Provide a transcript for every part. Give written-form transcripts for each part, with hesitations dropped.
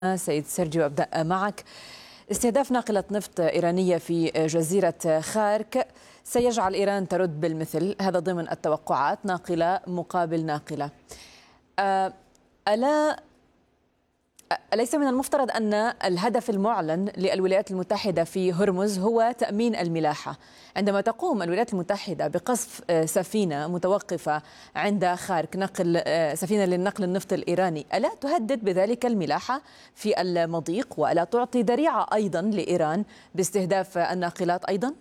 سيد سيرجيو، أبدأ معك. استهداف ناقلة نفط إيرانية في جزيرة خارك سيجعل إيران ترد بالمثل، هذا ضمن التوقعات، ناقلة مقابل ناقلة. أليس من المفترض أن الهدف المعلن للولايات المتحدة في هرمز هو تأمين الملاحة؟ عندما تقوم الولايات المتحدة بقصف سفينة متوقفة عند خارك، نقل سفينة للنقل النفط الإيراني، ألا تهدد بذلك الملاحة في المضيق؟ وألا تعطي ذريعة أيضا لإيران باستهداف الناقلات أيضا؟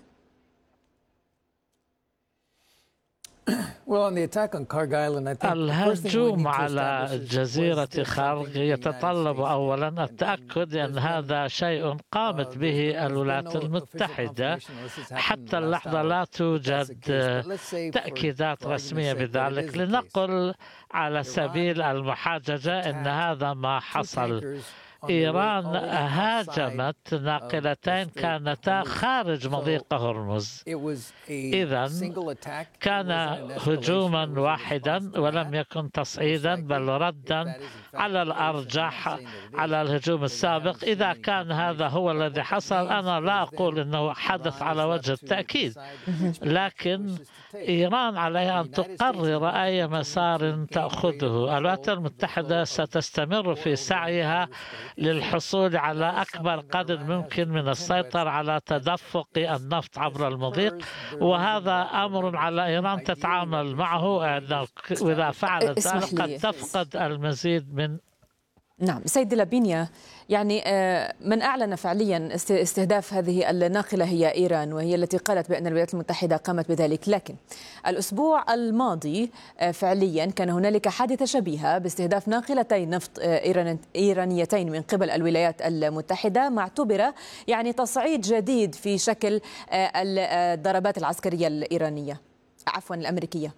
الهجوم على جزيرة خارك يتطلب أولا التأكد أن هذا شيء قامت به الولايات المتحدة. حتى اللحظة لا توجد تأكيدات رسمية بذلك. لنقل على سبيل المحاججة أن هذا ما حصل. إيران هاجمت ناقلتين كانتا خارج مضيق هرمز. إذن كان هجوما واحدا ولم يكن تصعيدا بل ردا على الأرجح على الهجوم السابق. إذا كان هذا هو الذي حصل، أنا لا أقول أنه حدث على وجه التأكيد، لكن إيران عليها أن تقرر أي مسار تأخذه. الولايات المتحدة ستستمر في سعيها للحصول على أكبر قدر ممكن من السيطرة على تدفق النفط عبر المضيق، وهذا أمر على إيران تتعامل معه، وإذا فعلت ذلك قد تفقد المزيد من. نعم سيد لابينيا، يعني من أعلن فعليا استهداف هذه الناقلة هي إيران، وهي التي قالت بأن الولايات المتحدة قامت بذلك. لكن الأسبوع الماضي فعليا كان هنالك حادثة شبيهة باستهداف ناقلتين نفط إيرانيتين من قبل الولايات المتحدة، ما اعتبر يعني تصعيد جديد في شكل الضربات العسكرية الإيرانية، عفوا الأمريكية.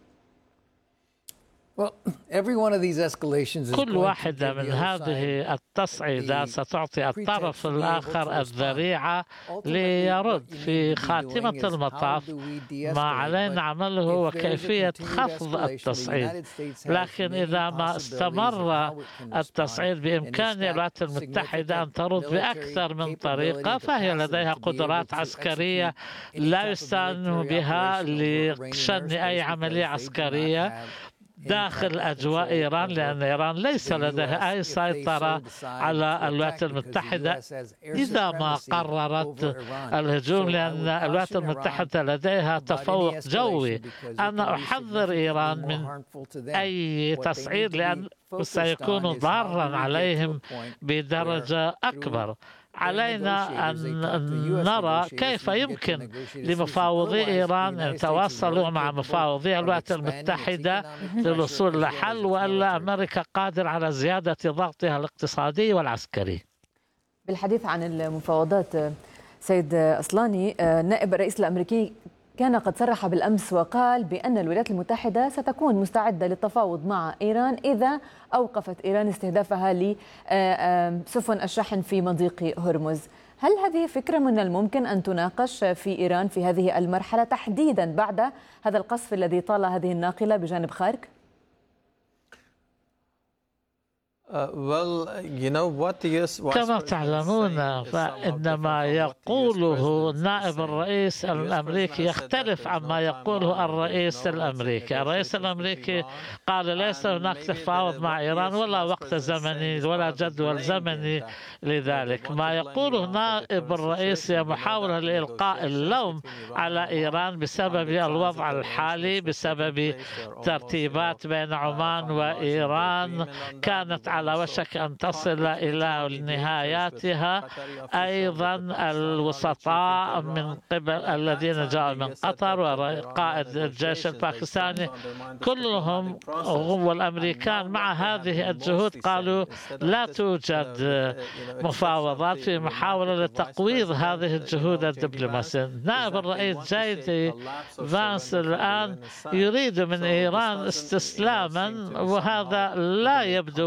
كل واحدة من هذه التصعيدات ستعطي الطرف الآخر الذريعة ليرد. في خاتمة المطاف ما علينا عمله هو كيفية خفض التصعيد، لكن إذا ما استمر التصعيد بإمكان الولايات المتحدة أن ترد بأكثر من طريقة، فهي لديها قدرات عسكرية لا يستعان بها لشن أي عملية عسكرية داخل أجواء إيران، لأن إيران ليس لديها أي سيطرة على الولايات المتحدة إذا ما قررت الهجوم، لأن الولايات المتحدة لديها تفوق جوي. أنا أحذر إيران من أي تصعيد لأن سيكون ضارا عليهم بدرجة أكبر. علينا أن نرى كيف يمكن لمفاوضي إيران أن يتواصلوا مع مفاوضي الولايات المتحدة للوصول لحل، وألا أمريكا قادر على زيادة ضغطها الاقتصادي والعسكري. بالحديث عن المفاوضات سيد أصلاني، نائب الرئيس الأمريكي كان قد صرح بالأمس وقال بأن الولايات المتحدة ستكون مستعدة للتفاوض مع إيران إذا أوقفت إيران استهدافها لسفن الشحن في مضيق هرمز. هل هذه فكرة من الممكن أن تناقش في إيران في هذه المرحلة تحديدا بعد هذا القصف الذي طال هذه الناقلة بجانب خارك؟ كما تعلمون فإن ما يقوله نائب الرئيس الأمريكي يختلف عما يقوله الرئيس الأمريكي. الرئيس الأمريكي قال ليس هناك تفاوض مع إيران ولا وقت زمني ولا جدول زمني لذلك. ما يقوله نائب الرئيس هي محاولة لإلقاء اللوم على إيران بسبب الوضع الحالي، بسبب ترتيبات بين عمان وإيران كانت على وشك أن تصل إلى نهاياتها. أيضا الوسطاء من قبل الذين جاءوا من قطر وقائد الجيش الباكستاني كلهم والأمريكان مع هذه الجهود قالوا لا توجد مفاوضات في محاولة لتقويض هذه الجهود الدبلوماسية. نائب الرئيس جاي دي فانس الآن يريد من إيران استسلاما، وهذا لا يبدو وكأن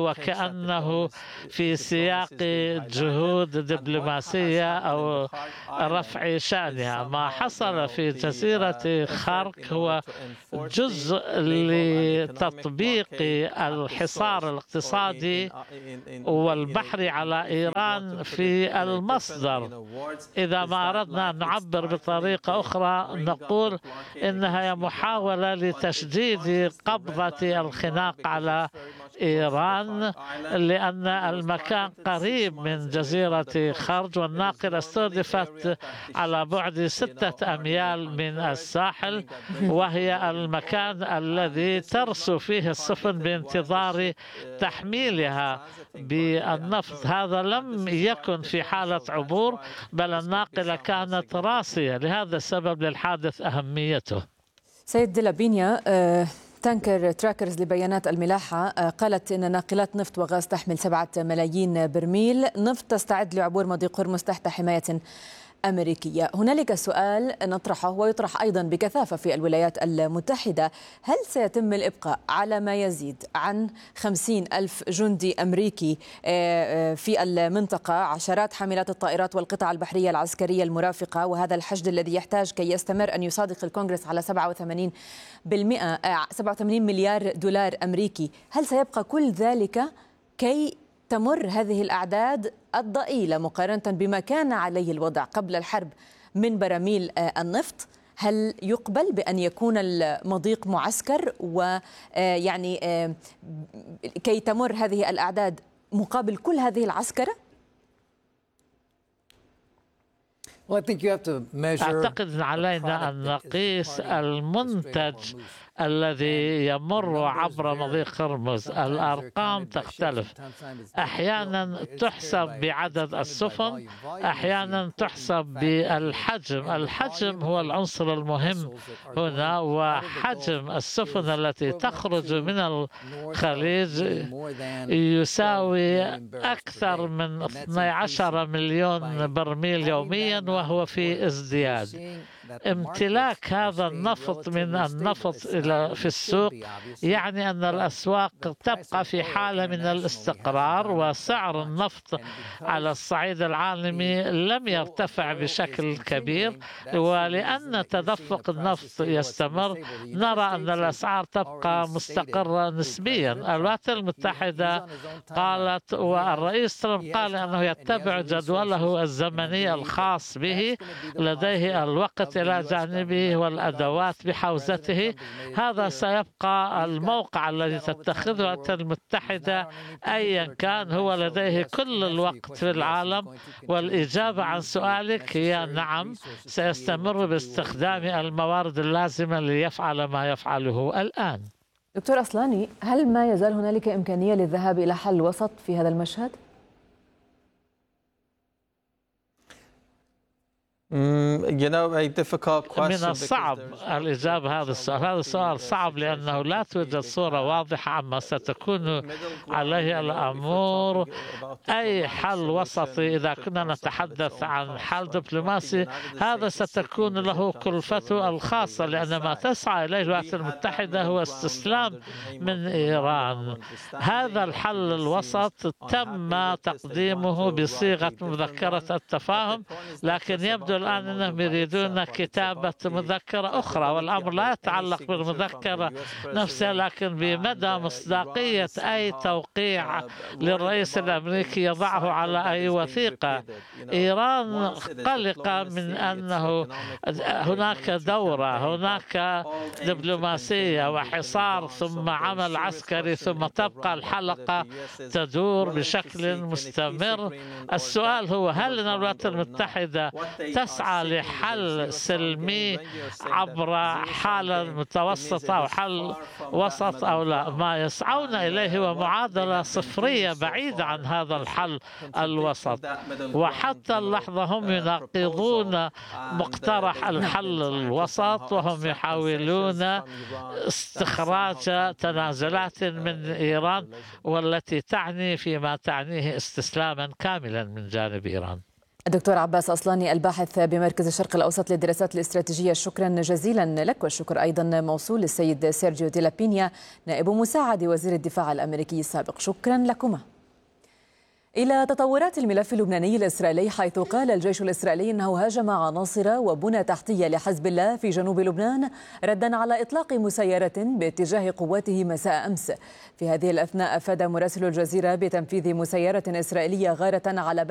أنه في سياق جهود دبلوماسية أو رفع شأنها. ما حصل في جزيرة خارك هو جزء لتطبيق الحصار الاقتصادي والبحري على إيران في المصدر. إذا ما أردنا أن نعبر بطريقة أخرى نقول إنها محاولة لتشديد قبضة الخناق على إيران، لأن المكان قريب من جزيرة خرج، والناقلة استهدفت على بعد 6 أميال من الساحل، وهي المكان الذي ترسو فيه السفن بانتظار تحميلها بالنفط. هذا لم يكن في حالة عبور، بل الناقلة كانت راسية. لهذا السبب للحادث أهميته. سيد ديلابينيا، تانكر تراكرز لبيانات الملاحة قالت إن ناقلات نفط وغاز تحمل 7 ملايين برميل نفط تستعد لعبور مضيق هرمز تحت حماية أمريكية. هنالك سؤال نطرحه ويطرح أيضا بكثافة في الولايات المتحدة: هل سيتم الإبقاء على ما يزيد عن 50,000 جندي أمريكي في المنطقة، عشرات حاملات الطائرات والقطع البحرية العسكرية المرافقة، وهذا الحشد الذي يحتاج كي يستمر أن يصادق الكونغرس على 87 مليار دولار أمريكي؟ هل سيبقى كل ذلك كي تمر هذه الأعداد الضئيلة مقارنة بما كان عليه الوضع قبل الحرب من براميل النفط؟ هل يقبل بأن يكون المضيق معسكر ويعني كي تمر هذه الأعداد مقابل كل هذه العسكرة؟ أعتقد علينا أن نقيس المنتج الذي يمر عبر مضيق هرمز. الأرقام تختلف، أحيانا تحسب بعدد السفن، أحيانا تحسب بالحجم. الحجم هو العنصر المهم هنا، وحجم السفن التي تخرج من الخليج يساوي أكثر من 12 مليون برميل يوميا، وهو في ازدياد. امتلاك هذا النفط من النفط في السوق يعني أن الأسواق تبقى في حالة من الاستقرار، وسعر النفط على الصعيد العالمي لم يرتفع بشكل كبير. ولأن تدفق النفط يستمر نرى أن الأسعار تبقى مستقرة نسبيا. الولايات المتحدة قالت، والرئيس ترامب قال أنه يتبع جدوله الزمني الخاص به، لديه الوقت إلى جانبه والأدوات بحوزته. هذا سيبقى الموقع الذي تتخذه الولايات المتحدة أيا كان، هو لديه كل الوقت في العالم. والإجابة عن سؤالك هي نعم، سيستمر باستخدام الموارد اللازمة ليفعل ما يفعله الآن. دكتور أصلاني، هل ما يزال هنالك إمكانية للذهاب إلى حل وسط في هذا المشهد؟ من الصعب الإجابة هذا السؤال. هذا السؤال صعب لأنه لا توجد صورة واضحة عما ستكون عليه الأمور. أي حل وسطي إذا كنا نتحدث عن حل دبلوماسي هذا ستكون له كلفته الخاصة، لأن ما تسعى إليه الولايات المتحدة هو استسلام من إيران. هذا الحل الوسط تم تقديمه بصيغة مذكرة التفاهم، لكن يبدو الآن أنهم يريدون كتابة مذكرة أخرى، والأمر لا يتعلق بالمذكرة نفسها لكن بمدى مصداقية أي توقيع للرئيس الأمريكي يضعه على أي وثيقة. إيران قلقة من أنه هناك دورة، هناك دبلوماسية وحصار ثم عمل عسكري، ثم تبقى الحلقة تدور بشكل مستمر. السؤال هو هل الولايات المتحدة تسعى لحل سلمي عبر حالة متوسطة أو حل وسط أو لا؟ ما يسعون إليه هو معادلة صفرية بعيدة عن هذا الحل الوسط، وحتى اللحظة هم يناقضون مقترح الحل الوسط، وهم يحاولون استخراج تنازلات من إيران والتي تعني فيما تعنيه استسلاما كاملا من جانب إيران. الدكتور عباس أصلاني، الباحث بمركز الشرق الأوسط للدراسات الاستراتيجية، شكرا جزيلا لك. والشكر أيضا موصول للسيد سيرجيو ديلابينيا، نائب مساعد وزير الدفاع الأمريكي السابق. شكرا لكما. إلى تطورات الملف اللبناني الإسرائيلي، حيث قال الجيش الإسرائيلي أنه هاجم عناصر وبنى تحتية لحزب الله في جنوب لبنان ردا على إطلاق مسيرة باتجاه قواته مساء أمس. في هذه الأثناء أفاد مراسل الجزيرة بتنفيذ مسيرة إسرائيلية غارة على